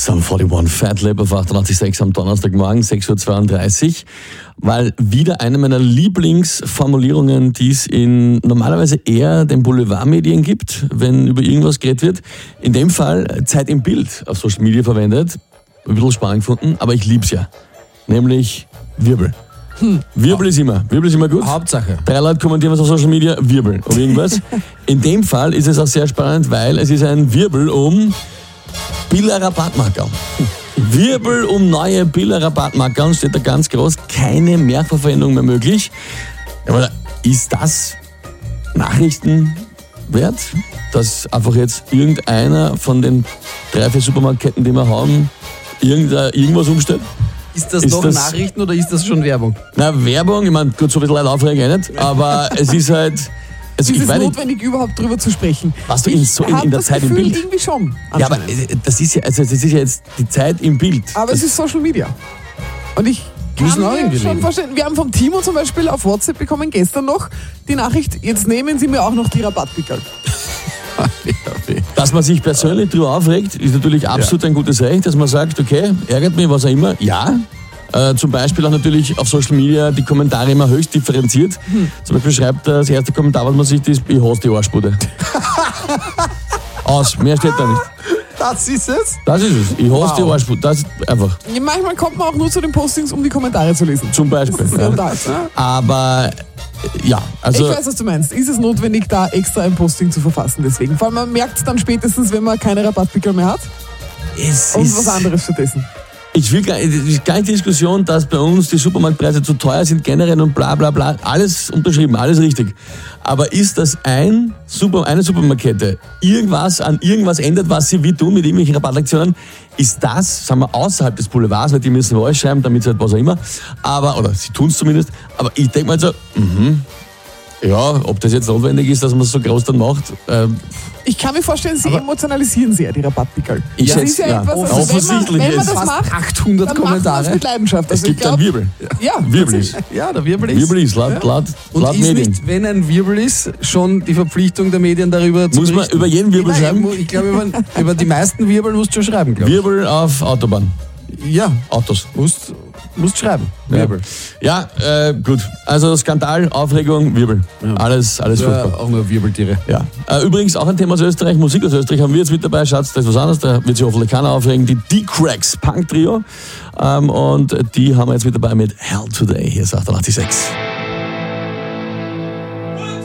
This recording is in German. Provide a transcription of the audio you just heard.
Sum 41 Fat Lip auf 88.6 am Donnerstagmorgen, 6.32 Uhr, weil wieder eine meiner Lieblingsformulierungen, die es in normalerweise eher den Boulevardmedien gibt, wenn über irgendwas geredet wird, in dem Fall Zeit im Bild auf Social Media verwendet. Ein bisschen spannend gefunden, aber ich lieb's ja. Nämlich Wirbel. Wirbel ist immer gut. Hauptsache. 3 Leute kommentieren was auf Social Media, Wirbel um irgendwas. In dem Fall ist es auch sehr spannend, weil es ist ein Wirbel um Billa-Rabattmarkerl. Wirbel um neue Billa-Rabattmarkerl, steht da ganz groß, keine Mehrverwendung mehr möglich. Aber ist das Nachrichten wert, dass einfach jetzt irgendeiner von den 3, 4 Supermarktketten, die wir haben, irgendwas umstellt? Ist das Nachrichten oder ist das schon Werbung? Na, Werbung, ich meine, gut, so ein bisschen Leute aufregen eh nicht, aber es ist halt... Also ist es notwendig, überhaupt drüber zu sprechen? Was du in der Zeit im Bild? Irgendwie schon. Ja, aber das ist ja jetzt die Zeit im Bild. Aber es ist Social Media. Und ich kann mir schon vorstellen, wir haben vom Timo zum Beispiel auf WhatsApp bekommen, gestern noch, die Nachricht, jetzt nehmen Sie mir auch noch die Rabattpickel. Dass man sich persönlich darüber aufregt, ist natürlich absolut ein gutes Recht, dass man sagt, okay, ärgert mich, was auch immer, ja. Zum Beispiel auch natürlich auf Social Media die Kommentare immer höchst differenziert. Zum Beispiel schreibt das erste Kommentar, was man sieht, ist, ich hasse die Arschbude. Aus, mehr steht da nicht. Das ist es? Das ist es. Ich hasse die Arschbude. Das ist einfach. Manchmal kommt man auch nur zu den Postings, um die Kommentare zu lesen. Zum Beispiel. Aber ja, also... Ich weiß, was du meinst. Ist es notwendig, da extra ein Posting zu verfassen deswegen? Vor allem, man merkt es dann spätestens, wenn man keine Rabattpickel mehr hat. Und was anderes stattdessen. Ich will gar nicht die Diskussion, dass bei uns die Supermarktpreise zu teuer sind, generell und bla bla bla, alles unterschrieben, alles richtig. Aber ist das eine Supermarktkette irgendwas an irgendwas ändert, was sie wie tun mit irgendwelchen Rabattaktionen, ist das, sagen wir, außerhalb des Boulevards, weil die müssen alles schreiben, damit sie halt was auch immer, oder sie tun es zumindest, aber ich denke mal so, ja, ob das jetzt notwendig ist, dass man es so groß dann macht. Ich kann mir vorstellen, sie emotionalisieren sehr, die Rabattpickel. Das ist ja etwas, offensichtlich. Wenn man das macht, 800 dann Kommentare. macht man mit Leidenschaft. Also es gibt einen Wirbel. Ja, Wirbel ist. Ja, der Wirbel ist. Wirbel ist, laut Und ist Medien. nicht, wenn ein Wirbel ist, schon die Verpflichtung der Medien darüber zu berichten? Muss man über jeden Wirbel schreiben? Ich glaube, über die meisten Wirbel musst du schon schreiben, glaube ich. Wirbel auf Autobahn. Ja. Autos. Musst schreiben. Wirbel. Ja, gut. Also Skandal, Aufregung, Wirbel. Ja. Alles furchtbar. Auch nur Wirbeltiere. Ja. Übrigens auch ein Thema aus Österreich, Musik aus Österreich haben wir jetzt mit dabei. Schatz, das ist was anderes, da wird sich hoffentlich keiner aufregen. Die D-Cracks Punk Trio. Und die haben wir jetzt mit dabei mit Hell Today. Hier ist 88.6.